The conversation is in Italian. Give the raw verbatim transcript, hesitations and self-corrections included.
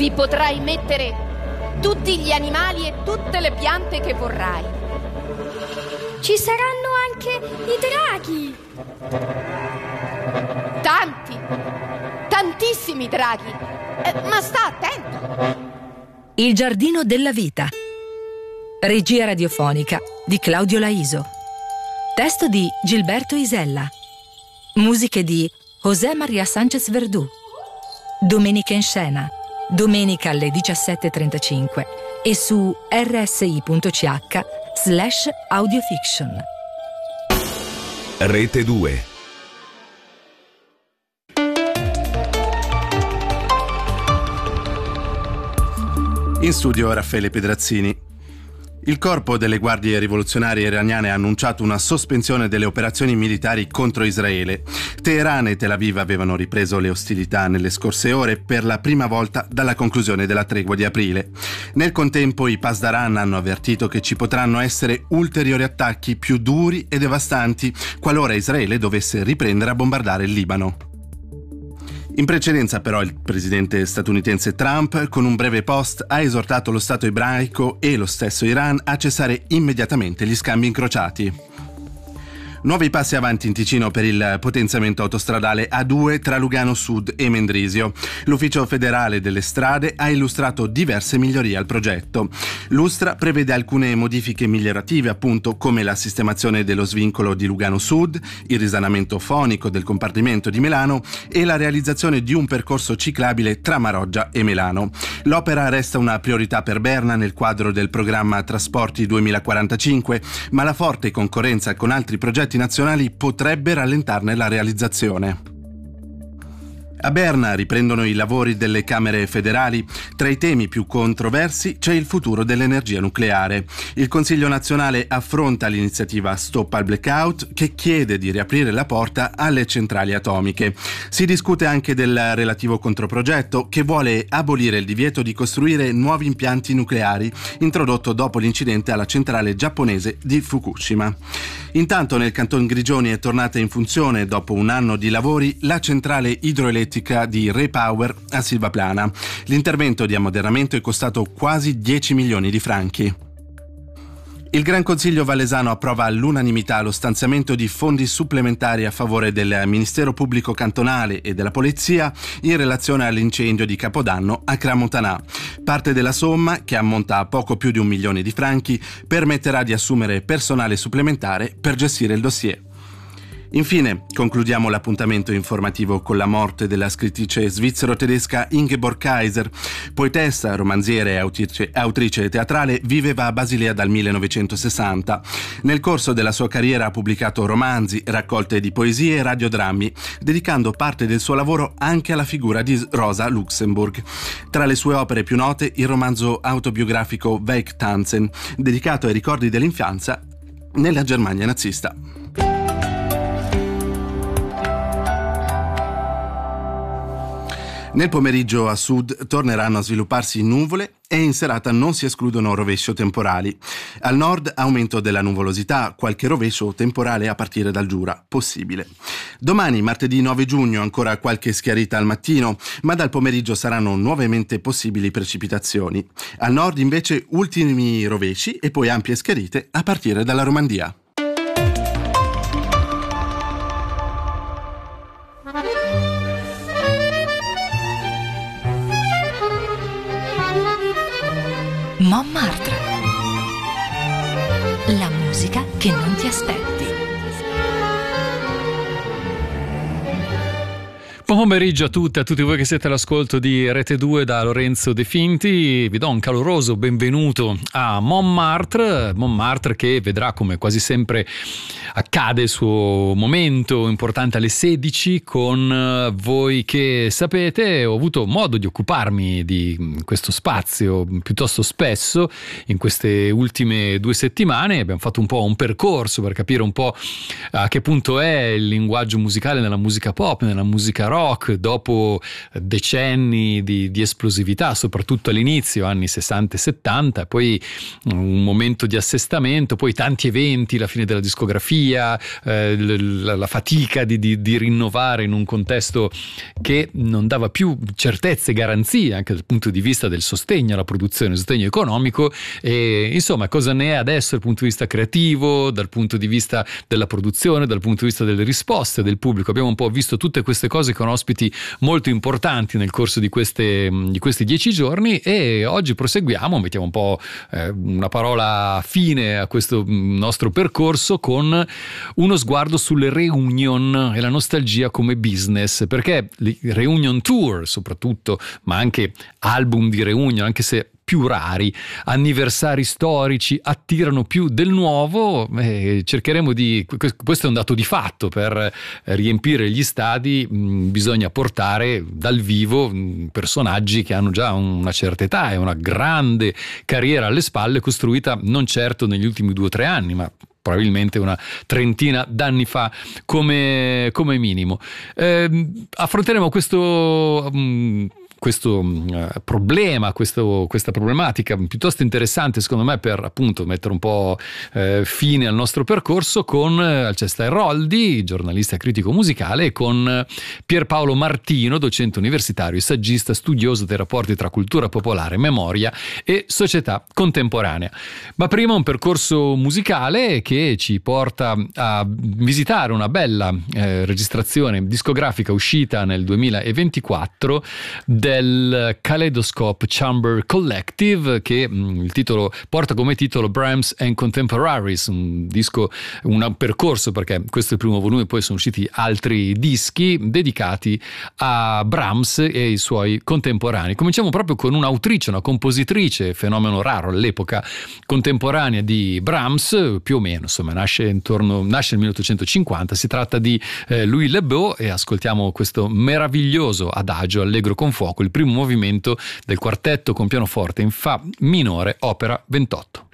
Vi potrai mettere tutti gli animali e tutte le piante che vorrai. Ci saranno anche i draghi. Tanti, tantissimi draghi. Eh, ma sta attento. Il giardino della vita. Regia radiofonica di Claudio Laiso. Testo di Gilberto Isella. Musiche di José María Sánchez Verdú. Domenica in scena. Domenica alle diciassette e trentacinque e su rsi.ch slash audiofiction. Rete due. In studio Raffaele Pedrazzini. Il corpo delle guardie rivoluzionarie iraniane ha annunciato una sospensione delle operazioni militari contro Israele. Teheran e Tel Aviv avevano ripreso le ostilità nelle scorse ore per la prima volta dalla conclusione della tregua di aprile. Nel contempo i Pasdaran hanno avvertito che ci potranno essere ulteriori attacchi più duri e devastanti qualora Israele dovesse riprendere a bombardare il Libano. In precedenza però il presidente statunitense Trump, con un breve post, ha esortato lo Stato ebraico e lo stesso Iran a cessare immediatamente gli scambi incrociati. Nuovi passi avanti in Ticino per il potenziamento autostradale A due tra Lugano Sud e Mendrisio. L'Ufficio federale delle strade ha illustrato diverse migliorie al progetto. L'Ustra prevede alcune modifiche migliorative, appunto, come la sistemazione dello svincolo di Lugano Sud, il risanamento fonico del compartimento di Melano e la realizzazione di un percorso ciclabile tra Maroggia e Melano. L'opera resta una priorità per Berna nel quadro del programma Trasporti duemilaquarantacinque, ma la forte concorrenza con altri progetti nazionali potrebbe rallentarne la realizzazione. A Berna riprendono i lavori delle Camere federali. Tra i temi più controversi c'è il futuro dell'energia nucleare. Il Consiglio nazionale affronta l'iniziativa Stop al Blackout, che chiede di riaprire la porta alle centrali atomiche. Si discute anche del relativo controprogetto, che vuole abolire il divieto di costruire nuovi impianti nucleari, introdotto dopo l'incidente alla centrale giapponese di Fukushima. Intanto nel Canton Grigioni è tornata in funzione, dopo un anno di lavori, la centrale idroelettrica di RePower a Silvaplana. L'intervento di ammodernamento è costato quasi dieci milioni di franchi. Il Gran Consiglio Valesano approva all'unanimità lo stanziamento di fondi supplementari a favore del Ministero Pubblico Cantonale e della Polizia in relazione all'incendio di Capodanno a Cramontanà. Parte della somma, che ammonta a poco più di un milione di franchi, permetterà di assumere personale supplementare per gestire il dossier. Infine, concludiamo l'appuntamento informativo con la morte della scrittrice svizzero-tedesca Ingeborg Kaiser. Poetessa, romanziere e autrice, autrice teatrale, viveva a Basilea dal millenovecentosessanta. Nel corso della sua carriera ha pubblicato romanzi, raccolte di poesie e radiodrammi, dedicando parte del suo lavoro anche alla figura di Rosa Luxemburg. Tra le sue opere più note, il romanzo autobiografico Wegtanzen, dedicato ai ricordi dell'infanzia nella Germania nazista. Nel pomeriggio a sud torneranno a svilupparsi nuvole e in serata non si escludono rovescio temporali. Al nord aumento della nuvolosità, qualche rovescio temporale a partire dal Giura, possibile. Domani, martedì nove giugno, ancora qualche schiarita al mattino, ma dal pomeriggio saranno nuovamente possibili precipitazioni. Al nord invece ultimi rovesci e poi ampie schiarite a partire dalla Romandia. Montmartre. La musica che non ti aspetti. Buon pomeriggio a tutte e a tutti voi che siete all'ascolto di Rete due da Lorenzo De Finti. Vi do un caloroso benvenuto a Montmartre, Montmartre che vedrà, come quasi sempre accade, il suo momento importante alle sedici con voi che sapete. Ho avuto modo di occuparmi di questo spazio piuttosto spesso in queste ultime due settimane. Abbiamo fatto un po' un percorso per capire un po' a che punto è il linguaggio musicale nella musica pop, nella musica rock, rock dopo decenni di, di esplosività, soprattutto all'inizio, anni sessanta e settanta, poi un momento di assestamento, poi tanti eventi, la fine della discografia, eh, la, la fatica di, di, di rinnovare in un contesto che non dava più certezze e garanzie anche dal punto di vista del sostegno alla produzione, sostegno economico, e insomma cosa ne è adesso dal punto di vista creativo, dal punto di vista della produzione, dal punto di vista delle risposte del pubblico. Abbiamo un po' visto tutte queste cose con ospiti molto importanti nel corso di, queste, di questi dieci giorni, e oggi proseguiamo, mettiamo un po' eh, una parola fine a questo nostro percorso con uno sguardo sulle reunion e la nostalgia come business, perché le reunion tour soprattutto, ma anche album di reunion, anche se più rari, anniversari storici, attirano più del nuovo. Eh, cercheremo di, questo è un dato di fatto, per riempire gli stadi mh, bisogna portare dal vivo mh, personaggi che hanno già una certa età e una grande carriera alle spalle, costruita non certo negli ultimi due o tre anni, ma probabilmente una trentina d'anni fa come, come minimo. Eh, affronteremo questo mh, questo uh, problema, questo, questa problematica piuttosto interessante secondo me, per appunto mettere un po' eh, fine al nostro percorso, con uh, Alcesta Eroldi, giornalista e critico musicale, e con uh, Pierpaolo Martino, docente universitario e saggista, studioso dei rapporti tra cultura popolare, memoria e società contemporanea. Ma prima un percorso musicale che ci porta a visitare una bella eh, registrazione discografica uscita nel duemilaventiquattro del Kaleidoscope Chamber Collective, che mh, il titolo porta come titolo Brahms and Contemporaries, un disco, un percorso, perché questo è il primo volume, poi sono usciti altri dischi dedicati a Brahms e ai suoi contemporanei. Cominciamo proprio con un'autrice, una compositrice, fenomeno raro all'epoca, contemporanea di Brahms, più o meno, insomma, nasce intorno, nasce nel milleottocentocinquanta. Si tratta di eh, Louis Lebeau, e ascoltiamo questo meraviglioso adagio allegro con fuoco, il primo movimento del quartetto con pianoforte in fa minore, opera ventotto.